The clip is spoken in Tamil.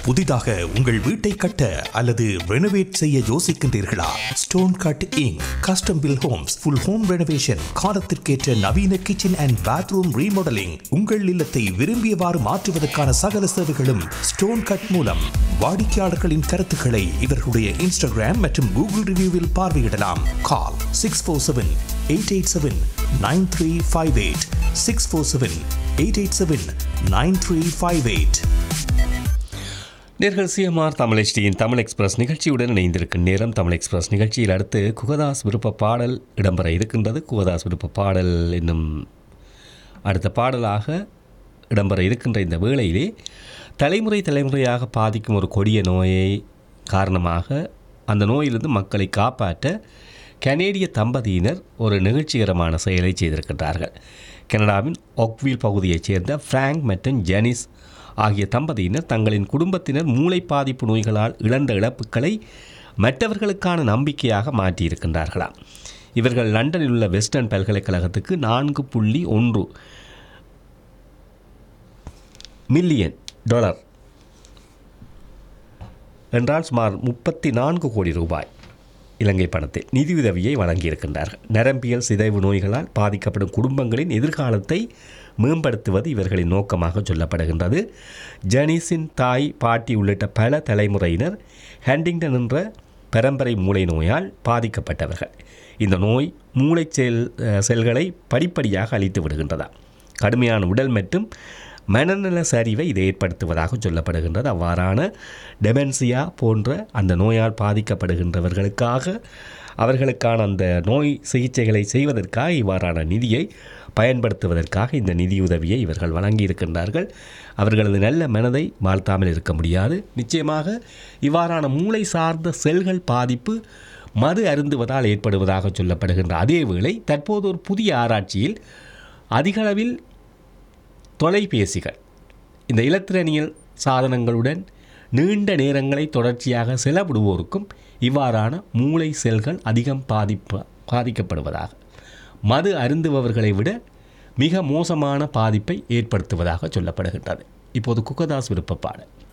புதிதாக உங்கள் வீட்டை கட்ட அல்லது ரெனோவேட் செய்ய யோசிக்கின்றீர்களா? Stone cut ink custom bill Holmes full home renovation காலத்திற்கேற்ற நவீன கிச்சன் அண்ட் பாத்ரூம் ரீமாடலிங் உங்கள் இல்லத்தை விரும்பியவாறு மாற்றுவதற்கான சகல சேவைகளும் ஸ்டோன் கட் மூலம். வாடிக்கையாளர்களின் கருத்துக்களை இவர்களுடைய இன்ஸ்டாகிராம் மற்றும் கூகுள் ரிவ்யூவில் பார்வையிடலாம். கால் 647-887-9358 647-887-9358. நேர்கள் சிஎம்ஆர் தமிழ் HDயின் தமிழ் எக்ஸ்பிரஸ் நிகழ்ச்சியுடன் இணைந்திருக்கும் நேரம். தமிழ் எக்ஸ்பிரஸ் நிகழ்ச்சியில் அடுத்து குகதாஸ் விருப்ப பாடல் இடம்பெற இருக்கின்றது. குகதாஸ் விருப்ப பாடல் என்னும் அடுத்த பாடலாக இடம்பெற இருக்கின்ற இந்த வேளையிலே தலைமுறையாக பாதிக்கும் ஒரு கொடிய நோயை காரணமாக அந்த நோயிலிருந்து மக்களை காப்பாற்ற கனேடிய தம்பதியினர் ஒரு நிகழ்ச்சிகரமான செயலை செய்திருக்கின்றார்கள். கனடாவின் ஒக்வில் பகுதியைச் சேர்ந்த ஃப்ராங்க் மற்றும் ஜெனிஸ் ஆகிய தம்பதியினர் தங்களின் குடும்பத்தினர் மூளை பாதிப்பு நோய்களால் இழந்த இழப்புகளை மற்றவர்களுக்கான நம்பிக்கையாக மாற்றியிருக்கின்றார்களாம். இவர்கள் லண்டனில் உள்ள வெஸ்டர்ன் பல்கலைக்கழகத்துக்கு $4.1 மில்லியன் என்றால் சுமார் 34 கோடி ரூபாய் இலங்கை பணத்தில் நிதியுதவியை வழங்கியிருக்கின்றார்கள். நரம்பியல் சிதைவு நோய்களால் பாதிக்கப்படும் குடும்பங்களின் எதிர்காலத்தை மேம்படுத்துவது இவர்களின் நோக்கமாக சொல்லப்படுகின்றது. ஜெனிஸின் தாய், பாட்டி உள்ளிட்ட பல தலைமுறையினர் ஹண்டிங்டன் என்ற பரம்பரை மூளை நோயால் பாதிக்கப்பட்டவர்கள். இந்த நோய் மூளை செல்களை படிப்படியாக அழித்து விடுகின்றதா. கடுமையான உடல் மற்றும் மனநல சரிவை இதை ஏற்படுத்துவதாக சொல்லப்படுகின்றது. அவ்வாறான டெமென்சியா போன்ற அந்த நோயால் பாதிக்கப்படுகின்றவர்களுக்காக அவர்களுக்கான அந்த நோய் சிகிச்சைகளை செய்வதற்காக இவ்வாறான நிதியை பயன்படுத்துவதற்காக இந்த நிதியுதவியை இவர்கள் வழங்கியிருக்கின்றார்கள். அவர்களது நல்ல மனதை வாழ்த்தாமல் இருக்க முடியாது. நிச்சயமாக இவ்வாறான மூளை சார்ந்த செல்கள் பாதிப்பு மது அருந்துவதால் ஏற்படுவதாக சொல்லப்படுகின்ற அதேவேளை தற்போது ஒரு புதிய ஆராய்ச்சியில் அதிகளவில் தொலைபேசிகள், இந்த இலத்திரனியல் சாதனங்களுடன் நீண்ட நேரங்களை தொடர்ச்சியாக செலவிடுவோருக்கும் இவ்வாறான மூளை செல்கள் அதிகம் பாதிக்கப்படுவதாக, மது அருந்துபவர்களை விட மிக மோசமான பாதிப்பை ஏற்படுத்துவதாக சொல்லப்படுகின்றது. இப்போது குகதாஸ் விருப்ப பாடல்.